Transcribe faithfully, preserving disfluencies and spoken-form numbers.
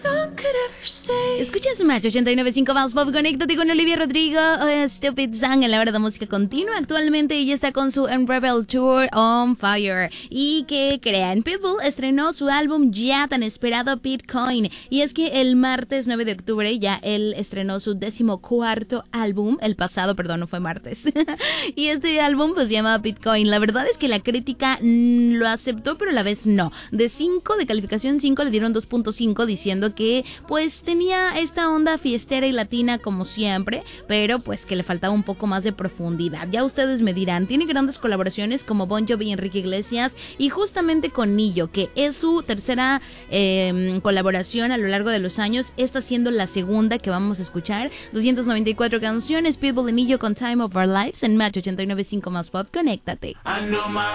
Escuchas Match ochenta y nueve punto cinco más Pop. Conéctate con Olivia Rodrigo, uh, Stupid Song en la hora de música continua. Actualmente ella está con su Unravel Tour On Fire. Y que crean, Pitbull estrenó su álbum ya tan esperado Bitcoin. Y es que el martes nueve de octubre ya él estrenó su decimocuarto álbum. El pasado, perdón, no fue martes. Y este álbum pues se llama Bitcoin. La verdad es que la crítica mm, lo aceptó, pero a la vez no. De cinco, de calificación cinco, le dieron dos punto cinco, diciendo que pues tenía esta onda fiestera y latina como siempre, pero pues que le faltaba un poco más de profundidad. Ya ustedes me dirán. Tiene grandes colaboraciones como Bon Jovi y Enrique Iglesias, y justamente con Nillo, que es su tercera eh, colaboración a lo largo de los años. Esta siendo la segunda que vamos a escuchar. doscientas noventa y cuatro canciones, Pitbull y Nillo con Time of Our Lives en Match ochenta y nueve punto cinco más Pop. Conéctate.